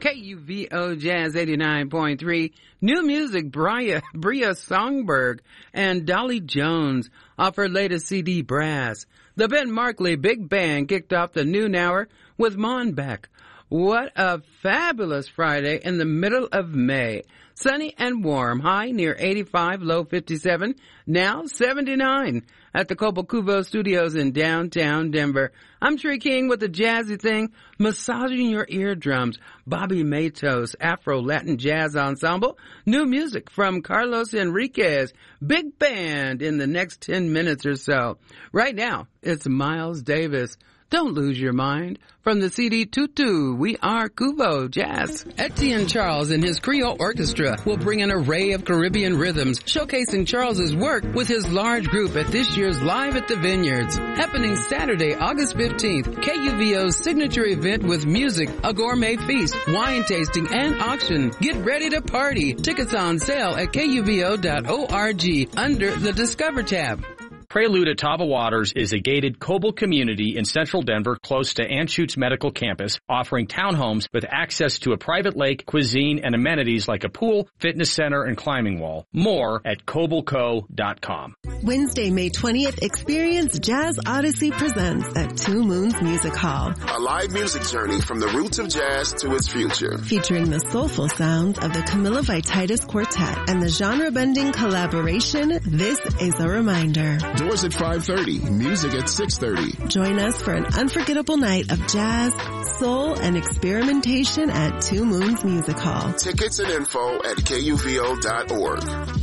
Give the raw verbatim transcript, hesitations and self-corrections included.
K U V O Jazz eighty-nine point three. New music, Bria, Bria Songberg and Dolly Jones off her latest C D, Brass. The Ben Markley Big Band kicked off the noon hour with Monbeck. What a fabulous Friday in the middle of May. Sunny and warm, high near eighty-five, low fifty-seven, now seventy-nine at the Cobalt Cuvo Studios in downtown Denver. I'm Tree King with the jazzy thing, massaging your eardrums. Bobby Matos, Afro-Latin Jazz Ensemble. New music from Carlos Enriquez, Big Band in the next ten minutes or so. Right now, it's Miles Davis. Don't lose your mind. From the C D Tutu, we are Cuvo Jazz. Etienne Charles and his Creole Orchestra will bring an array of Caribbean rhythms, showcasing Charles's work with his large group at this year's Live at the Vineyards. Happening Saturday, August fifteenth, K U V O's signature event with music, a gourmet feast, wine tasting, and auction. Get ready to party. Tickets on sale at K U V O dot org under the Discover tab. Prelude at Tava Waters is a gated Cobalt community in central Denver close to Anschutz Medical Campus, offering townhomes with access to a private lake, cuisine, and amenities like a pool, fitness center, and climbing wall. More at cobalt co dot com. Wednesday, May twentieth, experience Jazz Odyssey Presents at Two Moons Music Hall. A live music journey from the roots of jazz to its future. Featuring the soulful sounds of the Camilla Vititis Quartet and the genre-bending collaboration, This Is a Reminder. Doors at five thirty, music at six thirty. Join us for an unforgettable night of jazz, soul, and experimentation at Two Moons Music Hall. Tickets and info at K U V O dot org.